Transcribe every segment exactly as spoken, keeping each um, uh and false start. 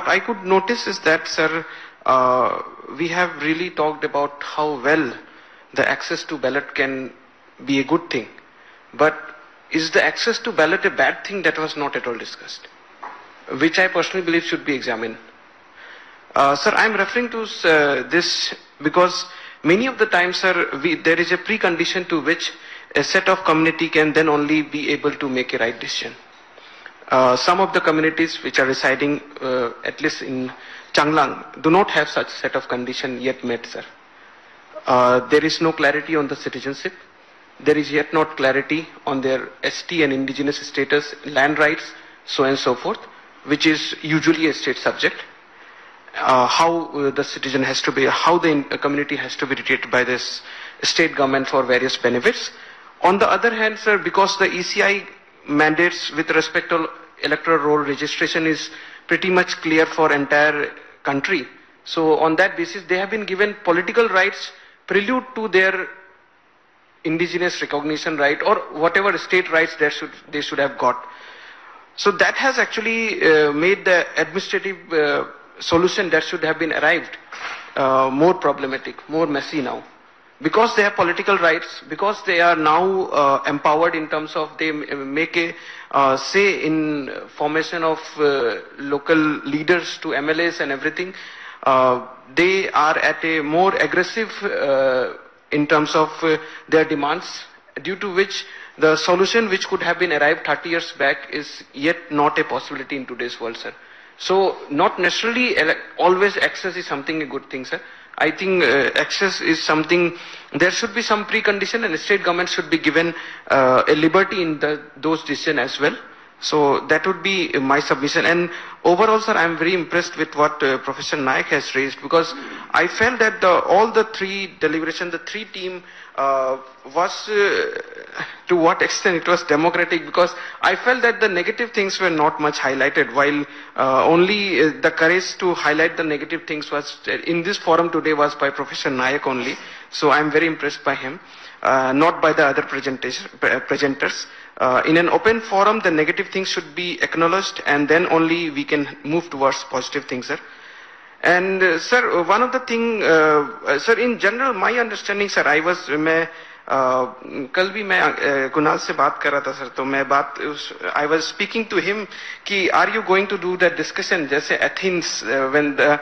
I could notice is that, sir, uh, we have really talked about how well the access to ballot can be a good thing. But is the access to ballot a bad thing? That was not at all discussed, which I personally believe should be examined. Uh, sir, I am referring to uh, this because many of the times, sir, we, there is a precondition to which a set of community can then only be able to make a right decision. Uh, some of the communities which are residing, uh, at least in Changlang, do not have such set of condition yet met, sir. Uh, there is no clarity on the citizenship. There is yet not clarity on their S T and indigenous status, land rights, so on and so forth, which is usually a state subject. Uh, how uh, the citizen has to be, how the in, uh, community has to be treated by this state government for various benefits. On the other hand, sir, because the E C I mandates with respect to electoral roll registration is pretty much clear for entire country. So on that basis, they have been given political rights prelude to their indigenous recognition right or whatever state rights they should, they should have got. So that has actually uh, made the administrative uh, solution that should have been arrived uh, more problematic, more messy now. Because they have political rights, because they are now uh, empowered in terms of they make a uh, say in formation of uh, local leaders to M L As and everything, uh, they are at a more aggressive uh, in terms of uh, their demands, due to which the solution which could have been arrived thirty years back is yet not a possibility in today's world, sir. So not necessarily always access is something a good thing, sir. I think uh, access is something, there should be some precondition and the state government should be given uh, a liberty in the, those decisions as well. So that would be my submission. And overall, sir, I am very impressed with what uh, Professor Naik has raised, because I felt that the, all the three deliberation, the three team uh, was uh, to what extent it was democratic, because I felt that the negative things were not much highlighted, while uh, only uh, the courage to highlight the negative things was uh, in this forum today was by Professor Naik only. So I am very impressed by him, uh, not by the other presenters. Uh, in an open forum, the negative things should be acknowledged, and then only we can move towards positive things, sir. And uh, sir, one of the thing, uh, uh, sir, in general, my understanding, sir, I was, मैं कल भी मैं कुणाल से बात कर रहा था, sir, तो मैं बात, I was speaking to him कि are you going to do the discussion जैसे Athens, uh, when the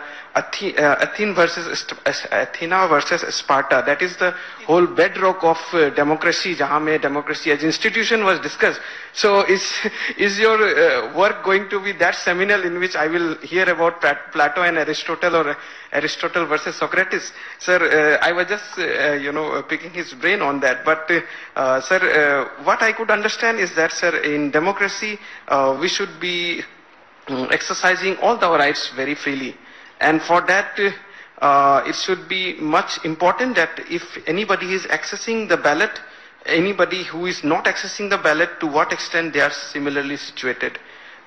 Athene versus Athena versus Sparta, that is the whole bedrock of uh, democracy, जहाँ में democracy as institution was discussed. So is is your uh, work going to be that seminal in which I will hear about Plato and Aristotle, or Aristotle versus Socrates? Sir, uh, I was just uh, you know picking his brain on that. But uh, uh, sir, uh, what I could understand is that, sir, in democracy uh, we should be um, exercising all our rights very freely. And for that, uh, it should be much important that if anybody is accessing the ballot, anybody who is not accessing the ballot, to what extent they are similarly situated.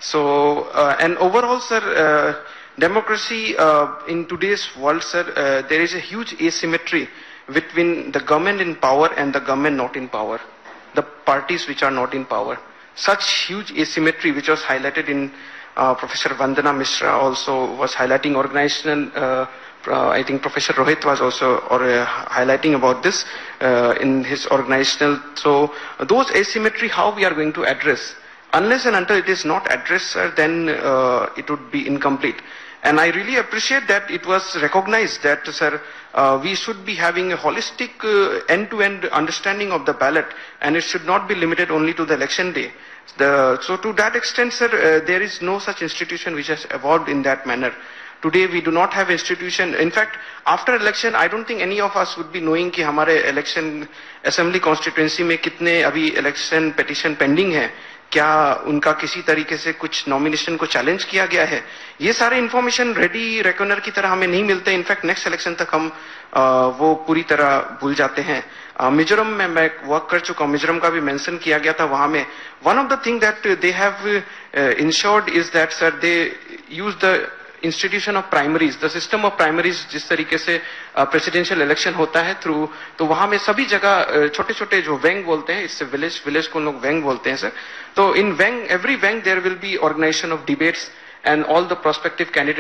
So, uh, and overall, sir, uh, democracy uh, in today's world, sir, uh, there is a huge asymmetry between the government in power and the government not in power, the parties which are not in power. Such huge asymmetry, which was highlighted in Uh, Professor Vandana Mishra also was highlighting organizational, uh, uh, I think Professor Rohit was also or, uh, highlighting about this uh, in his organizational. So uh, those asymmetry, how we are going to address? Unless and until it is not addressed, sir, then uh, it would be incomplete. And I really appreciate that it was recognized that, sir, uh, we should be having a holistic uh, end-to-end understanding of the ballot, and it should not be limited only to the election day. The, so to that extent, sir, uh, there is no such institution which has evolved in that manner. Today we do not have institution. In fact, after election, I don't think any of us would be knowing कि हमारे election assembly constituency में कितने अभी election petition pending है, क्या उनका किसी तरीके से कुछ nomination को challenge किया गया है. ये सारे information ready reckoner की तरह हमें नहीं मिलते. इनफैक्ट नेक्स्ट इलेक्शन तक हम uh, वो पूरी तरह भूल जाते हैं. मिजोरम में मैं वर्क कर चुका हूँ, मिजोरम का भी मेंशन किया गया था वहां में. One of the thing that they have insured is that, sir, they use the institution of primaries, the system of primaries, जिस तरीके से प्रेसिडेंशियल uh, इलेक्शन होता है थ्रू, तो वहां में सभी जगह छोटे छोटे जो वेंग बोलते हैं, इससे विलेज विलेज को लोग वेंग बोलते हैं, सर. तो इन वेंग, एवरी वेंग there will be organisation of debates, and all the prospective candidates